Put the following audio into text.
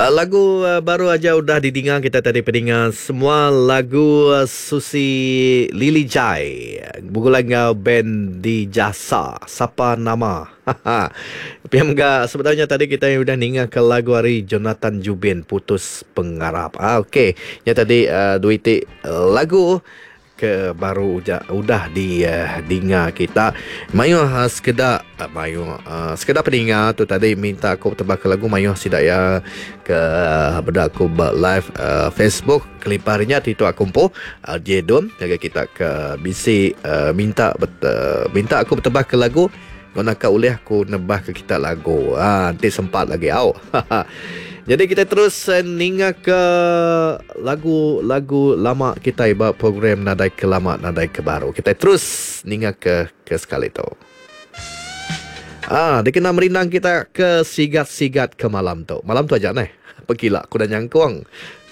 Lagu baru aja udah didengar kita tadi pendengar semua lagu Susi Lily Jai. Bugulan band di Jasa. Siapa nama? Piamga sebenarnya tadi kita yang udah dengar ke lagu hari Jonathan Jubin Putus Pengarap. Okey. Yang tadi dua itik lagu ke baru udah di dengar kita mayu sekedar mayu sekedar pendengar tu tadi minta aku tebak ke lagu mayu sidak ya ke benda aku buat live Facebook keliparinya itu aku po jedom jaga kita ke bisi minta aku bertebak ke lagu guna ka oleh aku nebah ke kita lagu nanti sempat lagi au. Jadi kita terus ninga ke lagu-lagu lama kita iba program Nadai ke Lama Nadai ke Baru. Kita terus ninga ke sekali tu. Dia kena merinang kita ke sigat-sigat ke malam tu. Malam tu aja nih. Pergilah aku dah nyangkung.